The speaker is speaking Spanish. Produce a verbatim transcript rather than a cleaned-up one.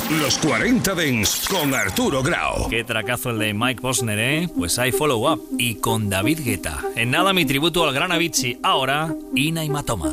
Los cuarenta Dents con Arturo Grau. Qué tracazo el de Mike Posner, ¿eh? Pues hay follow-up y con David Guetta. En nada mi tributo al gran Avicii. Ahora, Ina y Matoma.